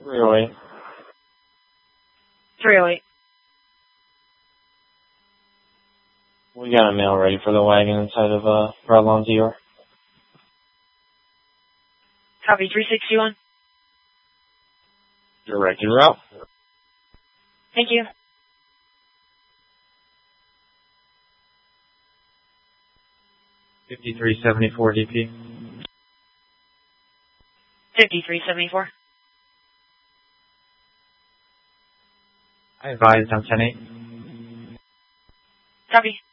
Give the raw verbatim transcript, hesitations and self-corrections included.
three oh eight. three oh eight. We got a mail ready for the wagon inside of uh, Broadlawn Z R. Copy, three sixty-one. Directed route. Thank you. fifty-three seventy-four D P. fifty-three seventy-four. I advised on ten eight. Copy.